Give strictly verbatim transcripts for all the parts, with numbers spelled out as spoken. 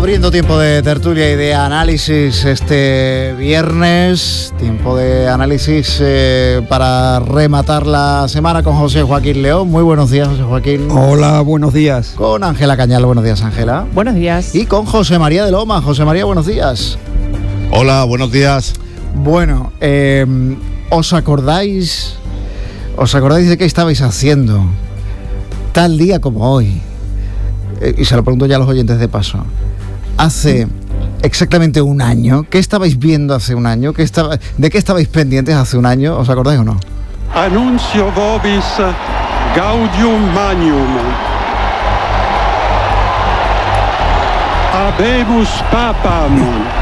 Abriendo tiempo de tertulia y de análisis este viernes, tiempo de análisis eh, para rematar la semana con José Joaquín León. Muy buenos días, José Joaquín. Hola, buenos días. Con Ángela Cañal, buenos días, Ángela. Buenos días. Y con José María de Loma. José María, buenos días. Hola, buenos días. Bueno, eh, ¿os acordáis, os acordáis de qué estabais haciendo tal día como hoy? Eh, y se lo pregunto ya a los oyentes de paso. Hace exactamente un año, ¿qué estabais viendo hace un año? ¿Qué estaba, ¿De qué estabais pendientes hace un año? ¿Os acordáis o no? Annuncio vobis gaudium magnum. Habemus papam.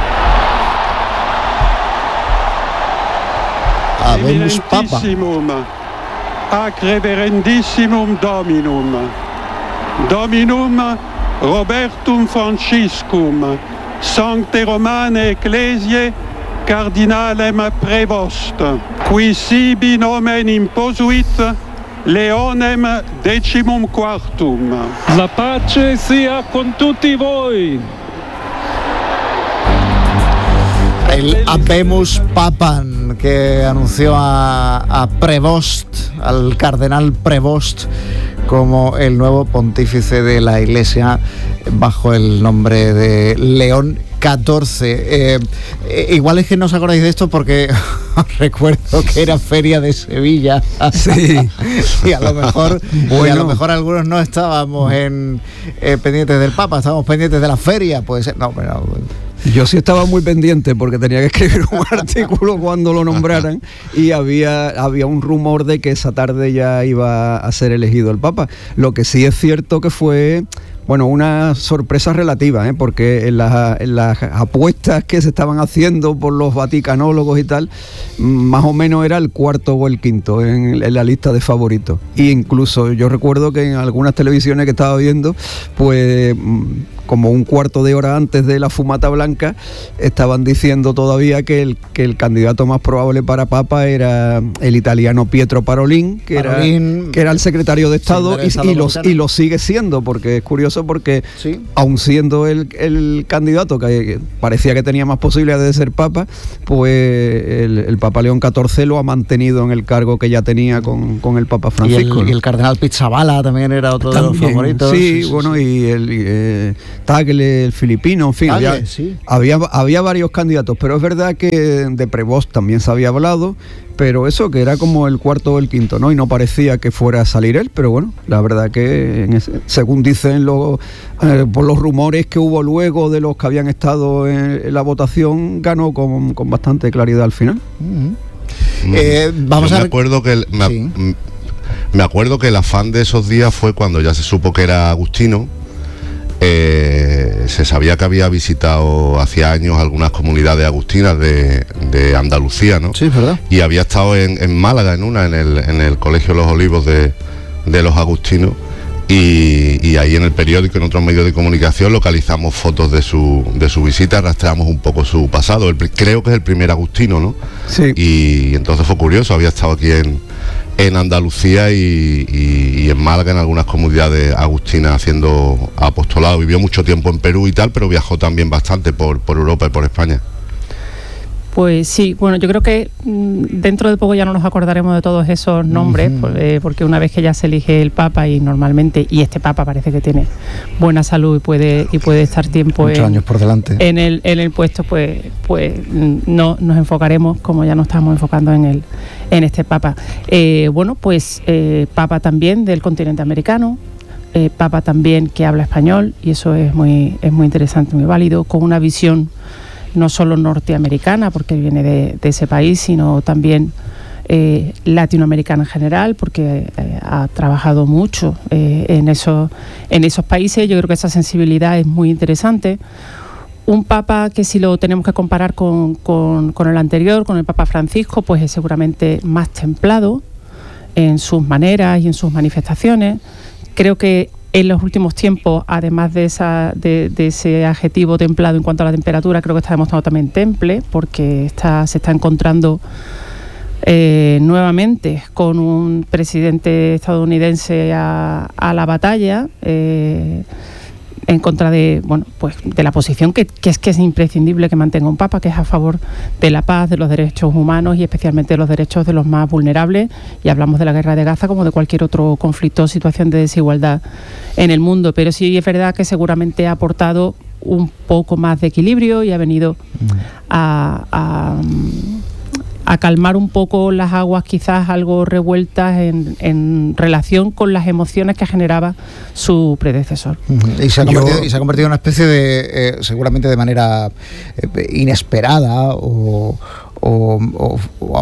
Habemus papam. Eminentissimum ac reverendissimum dominum. Dominum Robertum Franciscum, Sancte Romane Ecclesiae, Cardinalem Prevost, qui sibi nomen imposuit Leonem decimum quartum. La pace sia con tutti voi. El Habemus Papam que anunció a, a Prevost, al cardenal Prevost, como el nuevo pontífice de la Iglesia bajo el nombre de León catorce. Eh, eh, igual es que no os acordáis de esto porque os recuerdo que era Feria de Sevilla. Sí. y a lo mejor bueno. y a lo mejor algunos no estábamos en eh, pendientes del Papa, estábamos pendientes de la feria, pues no, pero yo sí estaba muy pendiente porque tenía que escribir un artículo cuando lo nombraran y había, había un rumor de que esa tarde ya iba a ser elegido el Papa. Lo que sí es cierto que fue, bueno, una sorpresa relativa, ¿eh? Porque en las, en las apuestas que se estaban haciendo por los vaticanólogos y tal, más o menos era el cuarto o el quinto en, en la lista de favoritos. Y incluso yo recuerdo que en algunas televisiones que estaba viendo, pues como un cuarto de hora antes de la fumata blanca, estaban diciendo todavía que el, que el candidato más probable para Papa era el italiano Pietro Parolin, que, Parolin, era, que era el secretario de Estado, sí, y, y, lo, y lo sigue siendo, porque es curioso porque ¿sí? Aun siendo el, el candidato que parecía que tenía más posibilidades de ser Papa, pues el, el Papa León catorce lo ha mantenido en el cargo que ya tenía con, con el Papa Francisco. Y el, y el cardenal Pizzaballa también era otro también, de los favoritos. Sí, sí, sí bueno, sí. y el... Y, eh, Tagle, el filipino, en fin, Tagle, había, sí. había, había varios candidatos, pero es verdad que de Prevost también se había hablado, pero eso que era como el cuarto o el quinto, ¿no? Y no parecía que fuera a salir él, pero bueno, la verdad que en ese, según dicen los, eh, por los rumores que hubo luego de los que habían estado en, en la votación, ganó con, con bastante claridad al final. Uh-huh. Mm. Eh, vamos Yo a me acuerdo que el, me, sí. me acuerdo que el afán de esos días fue cuando ya se supo que era agustino. Eh, se sabía que había visitado hacía años algunas comunidades agustinas de, de Andalucía, ¿no? Sí, es verdad. Y había estado en, en Málaga, en una, en el, en el Colegio Los Olivos de, de los agustinos, y, y ahí en el periódico, en otros medios de comunicación, localizamos fotos de su, de su visita, rastreamos un poco su pasado. El, creo que es el primer agustino, ¿no? Sí. Y entonces fue curioso, había estado aquí en en Andalucía y, y, y en Málaga, en algunas comunidades agustinas haciendo apostolado. Vivió mucho tiempo en Perú y tal, pero viajó también bastante por, por Europa y por España. Pues sí, bueno, yo creo que mmm, dentro de poco ya no nos acordaremos de todos esos nombres, uh-huh. por, eh, porque una vez que ya se elige el Papa y normalmente, y este Papa parece que tiene buena salud y puede y puede estar tiempo muchos en, años por delante en el en el puesto, pues pues no nos enfocaremos como ya nos estamos enfocando en el en este Papa. Eh, bueno, pues eh, Papa también del continente americano. Eh, Papa también que habla español, y eso es muy es muy interesante, muy válido, con una visión no solo norteamericana, porque viene de, de ese país, sino también eh, latinoamericana en general, porque eh, ha trabajado mucho eh, en, esos, en esos países. Yo creo que esa sensibilidad es muy interesante. Un Papa que, si lo tenemos que comparar con, con, con el anterior, con el Papa Francisco, pues es seguramente más templado en sus maneras y en sus manifestaciones. Creo que en los últimos tiempos, además de, esa, de, de ese adjetivo templado en cuanto a la temperatura, creo que está demostrado también temple, porque está, se está encontrando eh, nuevamente con un presidente estadounidense a, a la batalla. Eh, en contra de, bueno, pues de la posición que, que es que es imprescindible que mantenga un papa, que es a favor de la paz, de los derechos humanos y especialmente de los derechos de los más vulnerables, y hablamos de la guerra de Gaza como de cualquier otro conflicto o situación de desigualdad en el mundo. Pero sí es verdad que seguramente ha aportado un poco más de equilibrio y ha venido a, a, a calmar un poco las aguas quizás algo revueltas en, en relación con las emociones que generaba su predecesor. Uh-huh. Y, se ha convertido, y se ha convertido en una especie de, eh, seguramente de manera eh, inesperada o... O, o,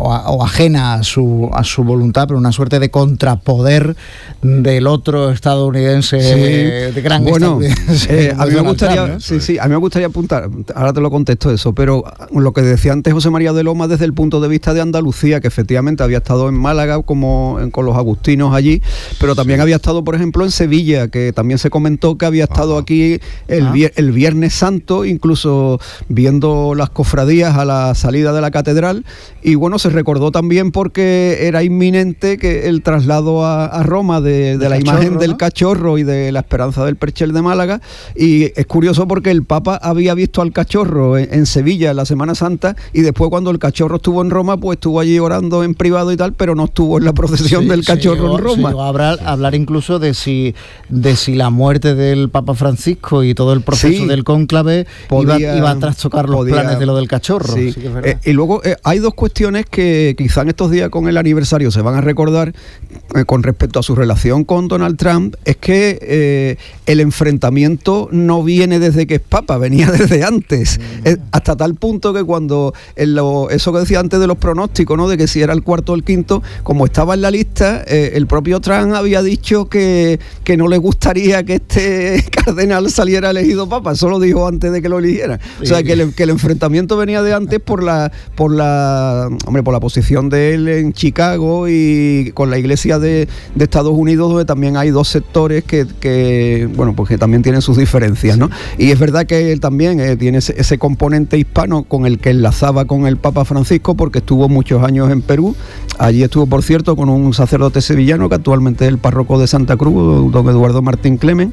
o ajena a su, a su voluntad, pero una suerte de contrapoder del otro estadounidense, sí. de gran bueno, estadounidense. Eh, a mí me gustaría, Trump, ¿no? sí, sí, a mí me gustaría apuntar, ahora te lo contesto eso, pero lo que decía antes José María de Loma desde el punto de vista de Andalucía, que efectivamente había estado en Málaga como en, con los agustinos allí, pero también sí. había estado, por ejemplo, en Sevilla, que también se comentó que había estado ah. aquí el, ah. vier, el Viernes Santo, incluso viendo las cofradías a la salida de la catedral. Y bueno, se recordó también porque era inminente que el traslado a, a Roma de, de la cachorro, imagen del ¿no? cachorro y de la Esperanza del Perchel de Málaga. Y es curioso porque el Papa había visto al cachorro en, en Sevilla en la Semana Santa, y después cuando el cachorro estuvo en Roma, pues estuvo allí orando en privado y tal, pero no estuvo en la procesión sí, del cachorro llegó, en Roma. A hablar, hablar incluso de si, de si la muerte del Papa Francisco y todo el proceso sí, del cónclave podía, iba, iba a trastocar los podía, planes de lo del cachorro. Sí. Sí, que es verdad. Eh, y luego eh, hay dos cuestiones que quizá en estos días con el aniversario se van a recordar eh, con respecto a su relación con Donald Trump. Es que eh, el enfrentamiento no viene desde que es papa, venía desde antes, mm. eh, hasta tal punto que cuando en lo, eso que decía antes de los pronósticos, ¿no? De que si era el cuarto o el quinto, como estaba en la lista, eh, el propio Trump había dicho que, que no le gustaría que este cardenal saliera elegido papa. Eso lo dijo antes de que lo eligiera. Sí. O sea que el, que el enfrentamiento venía de antes por la por la hombre por la posición de él en Chicago y con la Iglesia de, de Estados Unidos, donde también hay dos sectores que, que bueno, pues que también tienen sus diferencias, ¿no? Y es verdad que él también eh, tiene ese, ese componente hispano con el que enlazaba con el Papa Francisco, porque estuvo muchos años en Perú. Allí estuvo, por cierto, con un sacerdote sevillano que actualmente es el párroco de Santa Cruz, don Eduardo Martín Clemen.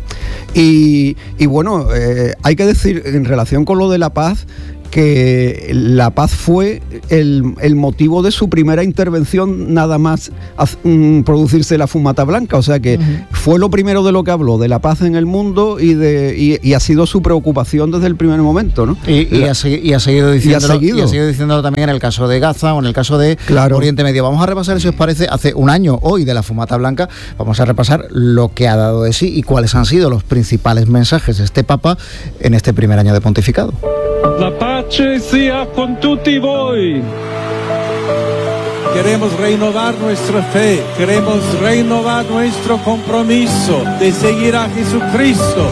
Y, y bueno, eh, hay que decir, en relación con lo de la paz, que la paz fue el, el motivo de su primera intervención nada más a, um, producirse la fumata blanca, o sea que uh-huh. fue lo primero de lo que habló, de la paz en el mundo, y de y, y ha sido su preocupación desde el primer momento, ¿no? Y, y, la, ha, y ha seguido diciéndolo, y ha seguido. y ha seguido diciéndolo también en el caso de Gaza o en el caso de claro. Oriente Medio. Vamos a repasar, si os parece, hace un año hoy de la fumata blanca, vamos a repasar lo que ha dado de sí y cuáles han sido los principales mensajes de este Papa en este primer año de pontificado. La pace sia con tutti voi. Queremos renovar nuestra fe, queremos renovar nuestro compromiso de seguir a Jesucristo.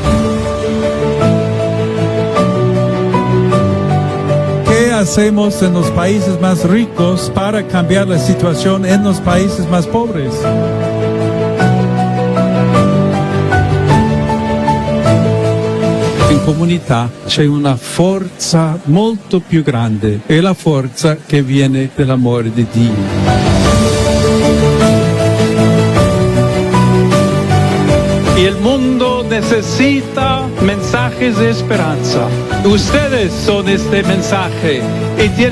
¿Qué hacemos en los países más ricos para cambiar la situación en los países más pobres? In comunità c'è una forza molto più grande, è la forza che viene dall'amore di Dio. Y el mundo necesita mensajes de esperanza. Ustedes son este mensaje y tienen